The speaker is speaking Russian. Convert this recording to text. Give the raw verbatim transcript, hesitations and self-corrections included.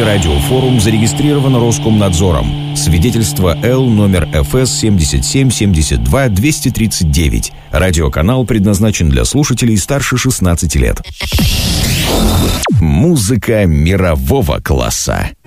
Ныне радиофорум зарегистрирован Роскомнадзором. Свидетельство Л номер эф эс семьдесят семь семьдесят два двести тридцать девять. Радиоканал предназначен для слушателей старше шестнадцати лет. Музыка мирового класса.